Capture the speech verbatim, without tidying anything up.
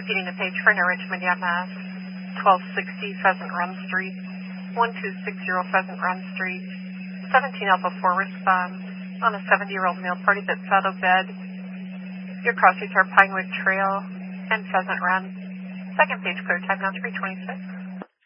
Repeating the page for New Richmond, Mass. twelve sixty Pheasant Run Street, one two six zero Pheasant Run Street, seventeen Alpha four responds on a seventy-year-old male party that's out of bed. Your cross streets are Pinewood Trail and Pheasant Run. Second page clear, time now three twenty-six.